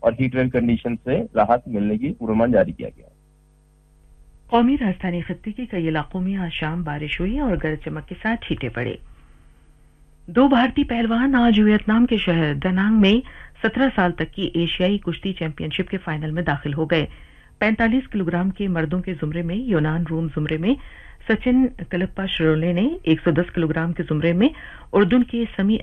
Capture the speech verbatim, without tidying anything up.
और heat wave condition से राहत मिलने की पूर्वानुमान जारी किया गया है। कौमी राजधानी खत्ते के कई इलाकों में आज शाम बारिश हुई और गरज चमक के साथ छींटे पड़े। दो भारतीय पहलवान आज वियतनाम के शहर दनांग में सत्रह साल तक की एशियाई कुश्ती चैंपियनशिप के फाइनल में दाखिल हो गए। पैंतालीस किलोग्राम के मर्दों के जुमरे में यूनान रूम जुमरे में सचिन कलप्पा शिरोले ने एक सौ दस किलोग्राम के जुमरे में उर्दून के समी